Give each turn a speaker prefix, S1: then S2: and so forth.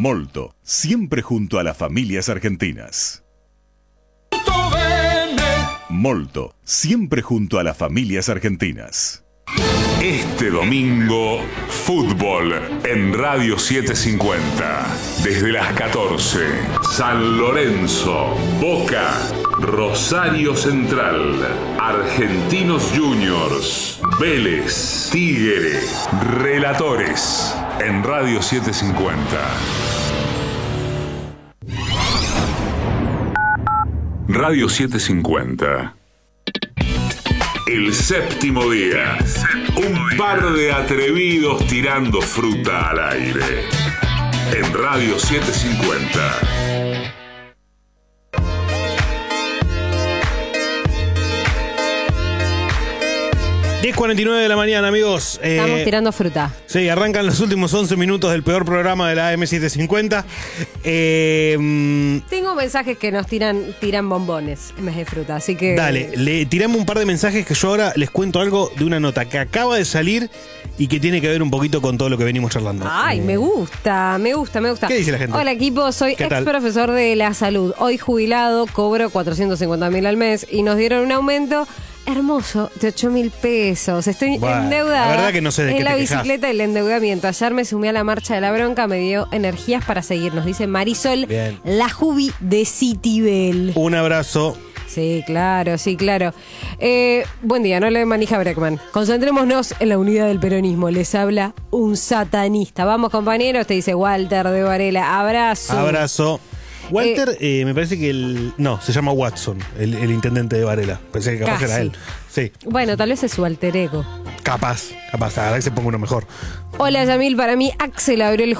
S1: Molto, siempre junto a las familias argentinas. Molto, siempre junto a las familias argentinas.
S2: Este domingo, fútbol en Radio 750. Desde las 14, San Lorenzo, Boca, Rosario Central, Argentinos Juniors, Vélez, Tigre, Relatores en Radio 750. Radio 750. El séptimo día. Un par de atrevidos tirando fruta al aire. En Radio 750.
S3: 10:49 de la mañana, amigos.
S4: Estamos tirando fruta.
S3: Sí, arrancan los últimos 11 minutos del peor programa de la AM750.
S4: Tengo mensajes que nos tiran bombones en vez de fruta, así que...
S3: Dale, le tiramos un par de mensajes que yo ahora les cuento algo de una nota que acaba de salir y que tiene que ver un poquito con todo lo que venimos charlando.
S4: Ay, me gusta. ¿Qué
S3: dice la gente?
S4: Hola, equipo, soy ex profesor de la salud. Hoy jubilado, cobro 450.000 al mes y nos dieron un aumento hermoso de 8.000 pesos. Estoy endeudada.
S3: La verdad que no sé de qué
S4: en la
S3: te quejas.
S4: bicicleta del endeudamiento. Ayer me sumé a la marcha de la bronca, me dio energías para seguir. Nos dice Marisol,
S3: bien.
S4: La Jubi de Citibel.
S3: Un abrazo.
S4: Sí, claro. Buen día, no le manija Breckman. Concentrémonos en la unidad del peronismo. Les habla un satanista. Vamos, compañeros, te dice Walter de Varela. Abrazo.
S3: Walter, me parece que se llama Watson, el intendente de Varela. Pensé que capaz era él. Sí.
S4: Bueno, tal vez es su alter ego.
S3: Capaz, la verdad que se ponga uno mejor.
S4: Hola, Yamil, para mí Axel abrió el